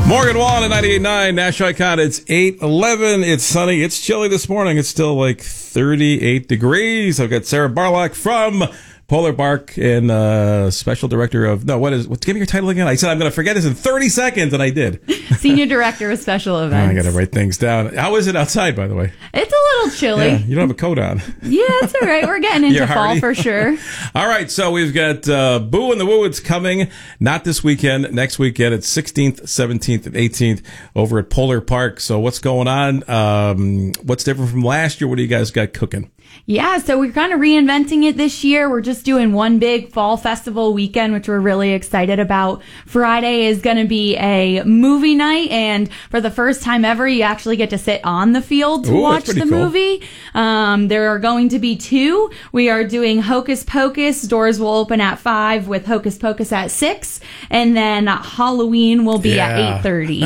Morgan Wallen at 98.9 National Icon. It's 8:11. It's sunny. It's chilly this morning. It's still like 38 degrees. I've got Sarah Barlock from Polar Park and special director of give me your title again. I said I'm going to forget this in 30 seconds, and I did. Senior director of special events. I got to write things down. How is it outside, by the way? It's a little chilly. Yeah, you don't have a coat on. Yeah, it's all right. We're getting into fall for sure. All right, so we've got Boo and the Woo. It's coming not this weekend, next weekend. It's 16th, 17th, and 18th over at Polar Park. So what's going on? What's different from last year? What do you guys got cooking? Yeah, so we're kind of reinventing it this year. We're just doing one big fall festival weekend, which we're really excited about. Friday is going to be a movie night, and for the first time ever, you actually get to sit on the field to watch the movie. There are going to be two. We are doing Hocus Pocus. Doors will open at 5 with Hocus Pocus at 6, and then Halloween will be at 8:30.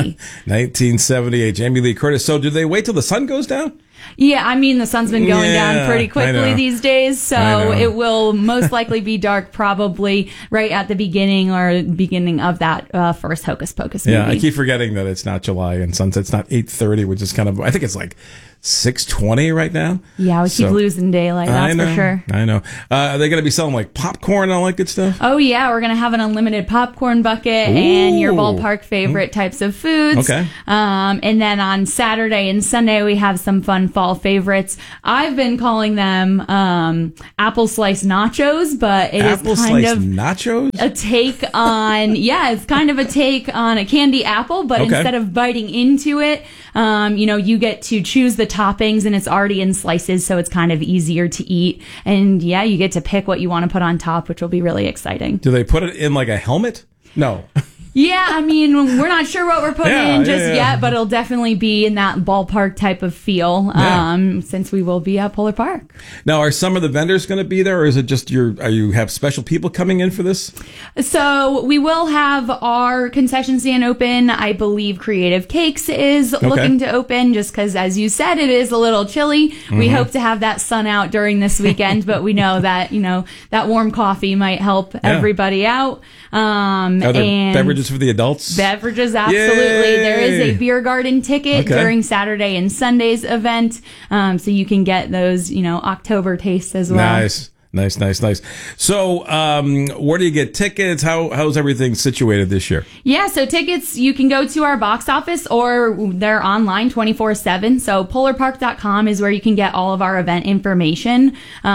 1978, Jamie Lee Curtis. So do they wait till the sun goes down? Yeah, I mean, the sun's been going down pretty quickly these days, so it will most likely be dark probably right at the beginning of that first Hocus Pocus movie. Yeah, I keep forgetting that it's not July and sunset's not 8:30, which is kind of, I think it's like 6:20 right now. Yeah, we keep losing daylight, that's for sure. I know. Are they going to be selling like popcorn and all that good stuff? Oh, yeah, we're going to have an unlimited popcorn bucket and your ballpark favorite types of foods. Okay. And then on Saturday and Sunday, we have some fun fall favorites. I've been calling them apple slice nachos, but it is kind of nachos? A take on, it's kind of a take on a candy apple, but instead of biting into it, you get to choose the toppings and it's already in slices, so it's kind of easier to eat. And you get to pick what you want to put on top, which will be really exciting. Do they put it in like a helmet? No. Yeah, I mean, we're not sure what we're putting in just yet, but it'll definitely be in that ballpark type of feel since we will be at Polar Park. Now, are some of the vendors going to be there, or is it just you have special people coming in for this? So we will have our concession stand open. I believe Creative Cakes is looking to open just because, as you said, it is a little chilly. Mm-hmm. We hope to have that sun out during this weekend, but we know that, that warm coffee might help everybody out. Are there beverages for the adults? Beverages, absolutely. There is a beer garden ticket during Saturday and Sunday's event, so you can get those, October tastes as well. Nice. So, where do you get tickets? How's everything situated this year? Yeah, so tickets, you can go to our box office or they're online 24/7. So polarpark.com is where you can get all of our event information.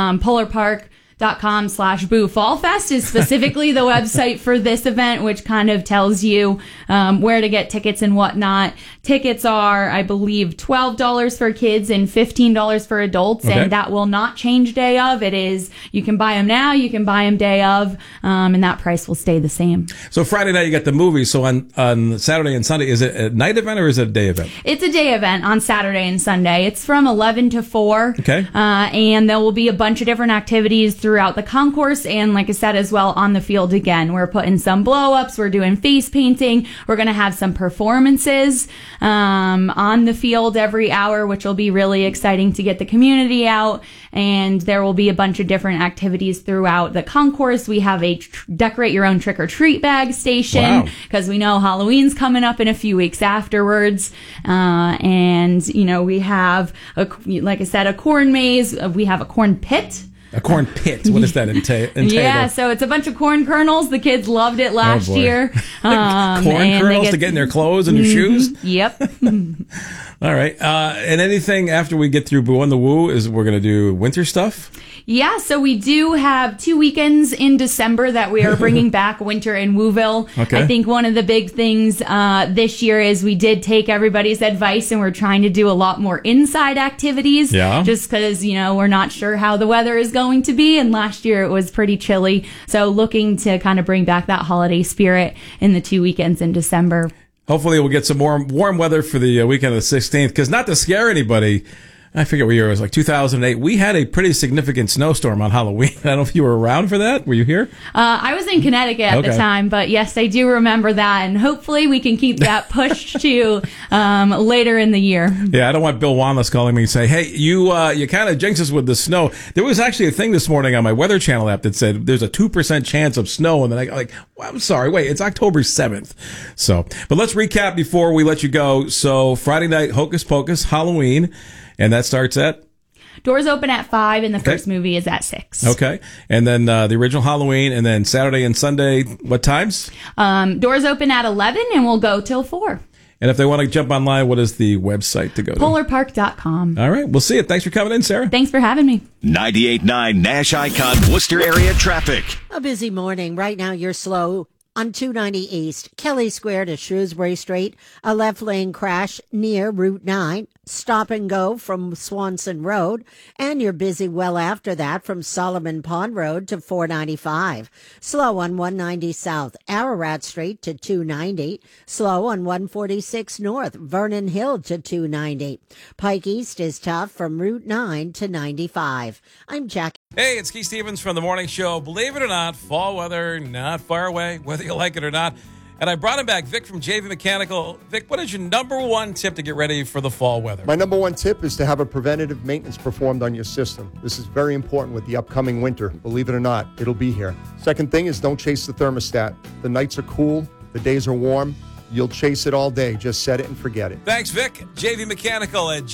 polarpark.com/Boo Fall Fest is specifically the website for this event, which kind of tells you where to get tickets and whatnot. Tickets are, I believe, $12 for kids and $15 for adults, and that will not change day of. It is, you can buy them now, you can buy them day of, and that price will stay the same. So Friday night you got the movie, so on Saturday and Sunday, is it a night event or is it a day event? It's a day event on Saturday and Sunday. It's from 11 to 4. Okay. And there will be a bunch of different activities throughout the concourse, and like I said as well, on the field again. We're putting some blow-ups, we're doing face painting, we're going to have some performances on the field every hour, which will be really exciting to get the community out, and there will be a bunch of different activities throughout the concourse. We have a decorate your own trick-or-treat bag station, because we know Halloween's coming up in a few weeks afterwards, and we have, like I said, a corn maze, we have a corn pit. A corn pit. What does that entail? Yeah, so it's a bunch of corn kernels. The kids loved it last year. Corn kernels to get in their clothes and their shoes? Yep. All right. And anything after we get through Boo and the Woo is we're going to do winter stuff? Yeah, so we do have 2 weekends in December that we are bringing back winter in Wooville. Okay. I think one of the big things this year is we did take everybody's advice and we're trying to do a lot more inside activities. Yeah. Just because, we're not sure how the weather is going to be. And last year it was pretty chilly. So looking to kind of bring back that holiday spirit in the 2 weekends in December. Hopefully we'll get some more warm weather for the weekend of the 16th, because not to scare anybody, I forget what year it was, like 2008. We had a pretty significant snowstorm on Halloween. I don't know if you were around for that. Were you here? I was in Connecticut at the time, but yes, I do remember that, and hopefully we can keep that pushed to later in the year. Yeah, I don't want Bill Wanless calling me and say, hey, you kind of jinxed us with the snow. There was actually a thing this morning on my Weather Channel app that said there's a 2% chance of snow, and then well, I'm sorry, wait, it's October 7th. So, but let's recap before we let you go. So Friday night, Hocus Pocus, Halloween. And that starts at? Doors open at 5, and the first movie is at 6. Okay. And then the original Halloween, and then Saturday and Sunday, what times? Doors open at 11, and we'll go till 4. And if they want to jump online, what is the website to go to? PolarPark.com. All right. We'll see you. Thanks for coming in, Sarah. Thanks for having me. 98.9 Nash Icon Worcester area traffic. A busy morning. Right now, you're slow on 290 East, Kelly Square to Shrewsbury Street, a left lane crash near Route 9, stop and go from Swanson Road, and you're busy well after that from Solomon Pond Road to 495. Slow on 190 South, Ararat Street to 290. Slow on 146 North, Vernon Hill to 290. Pike East is tough from Route 9 to 95. I'm Jackie. Hey, it's Keith Stevens from The Morning Show. Believe it or not, fall weather not far away, whether you like it or not. And I brought him back, Vic from JV Mechanical. Vic, what is your number one tip to get ready for the fall weather? My number one tip is to have a preventative maintenance performed on your system. This is very important with the upcoming winter. Believe it or not, it'll be here. Second thing is don't chase the thermostat. The nights are cool, the days are warm. You'll chase it all day. Just set it and forget it. Thanks, Vic. JV Mechanical at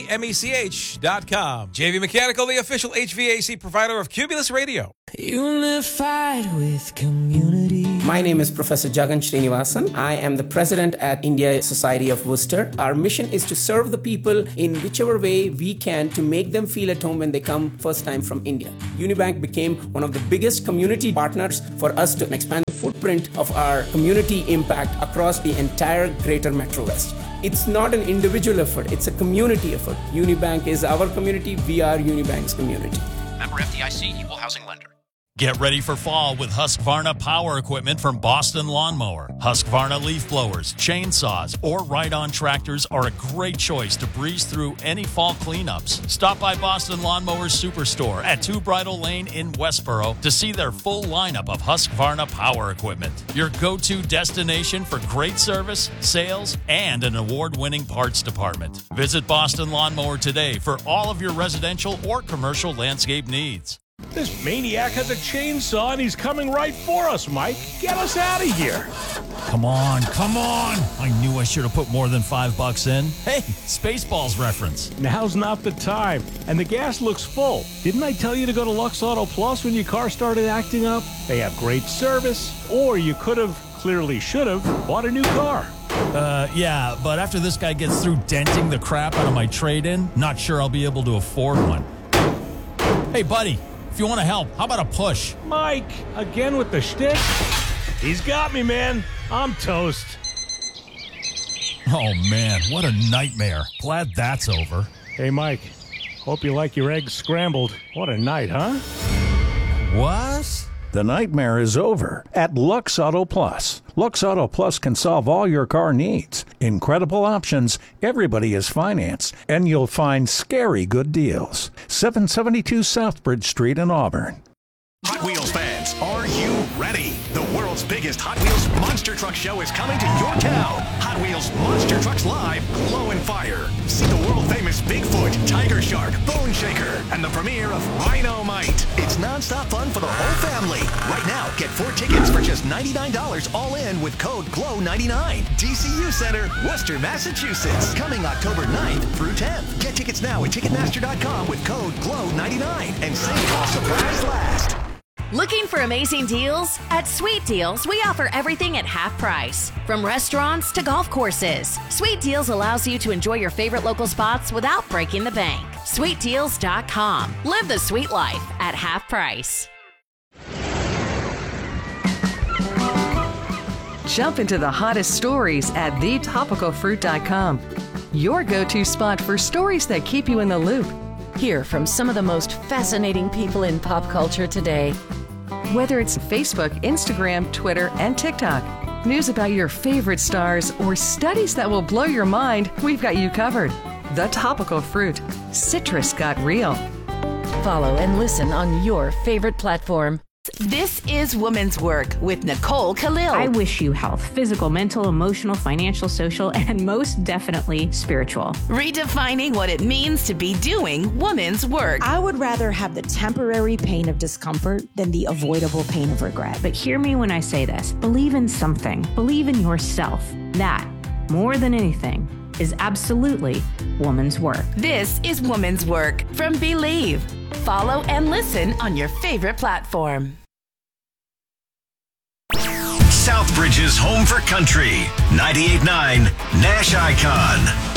jvmech.com. JV Mechanical, the official HVAC provider of Cumulus Radio. Unified with community. My name is Professor Jagan Srinivasan. I am the president at India Society of Worcester. Our mission is to serve the people in whichever way we can to make them feel at home when they come first time from India. Unibank became one of the biggest community partners for us to expand the footprint of our community impact across the entire greater Metro West. It's not an individual effort, it's a community effort. Unibank is our community, we are Unibank's community. Member FDIC, Equal Housing Lender. Get ready for fall with Husqvarna power equipment from Boston Lawnmower. Husqvarna leaf blowers, chainsaws, or ride-on tractors are a great choice to breeze through any fall cleanups. Stop by Boston Lawnmower Superstore at 2 Bridle Lane in Westboro to see their full lineup of Husqvarna power equipment. Your go-to destination for great service, sales, and an award-winning parts department. Visit Boston Lawnmower today for all of your residential or commercial landscape needs. This maniac has a chainsaw and he's coming right for us, Mike. Get us out of here. Come on, come on. I knew I should have put more than $5 in. Hey, Spaceballs reference. Now's not the time. And the gas looks full. Didn't I tell you to go to Lux Auto Plus when your car started acting up? They have great service. Or you could have, clearly should have, bought a new car. Yeah, but after this guy gets through denting the crap out of my trade-in, not sure I'll be able to afford one. Hey, buddy. If you want to help, how about a push? Mike, again with the shtick? He's got me, man. I'm toast. Oh, man, what a nightmare. Glad that's over. Hey, Mike, hope you like your eggs scrambled. What a night, huh? What? The nightmare is over at Lux Auto Plus. Lux Auto Plus can solve all your car needs. Incredible options, everybody is financed, and you'll find scary good deals. 772 Southbridge Street in Auburn. Hot Wheels fans, are you ready? The world's biggest Hot Wheels Monster Truck Show is coming to your town. Hot Wheels Monster Trucks Live, Glow and Fire. See the world-famous Bigfoot, Tiger Shark, Bone Shaker, and the premiere of Rhino-Mite. It's non-stop fun for the whole family. Right now, get 4 tickets for just $99 all in with code GLOW99. DCU Center, Worcester, Massachusetts. Coming October 9th through 10th. Get tickets now at Ticketmaster.com with code GLOW99 and save while supplies last. Looking for amazing deals? At Sweet Deals, we offer everything at half price. From restaurants to golf courses, Sweet Deals allows you to enjoy your favorite local spots without breaking the bank. SweetDeals.com. Live the sweet life at half price. Jump into the hottest stories at thetopicalfruit.com. Your go-to spot for stories that keep you in the loop. Hear from some of the most fascinating people in pop culture today. Whether it's Facebook, Instagram, Twitter, and TikTok, news about your favorite stars, or studies that will blow your mind, we've got you covered. The Topical Fruit. Citrus got real. Follow and listen on your favorite platform. This is Woman's Work with Nicole Khalil. I wish you health, physical, mental, emotional, financial, social, and most definitely spiritual. Redefining what it means to be doing woman's work. I would rather have the temporary pain of discomfort than the avoidable pain of regret. But hear me when I say this. Believe in something. Believe in yourself. That, more than anything, is absolutely woman's work. This is Woman's Work from Believe. Follow and listen on your favorite platform. Southbridge's home for country. 98.9 Nash Icon.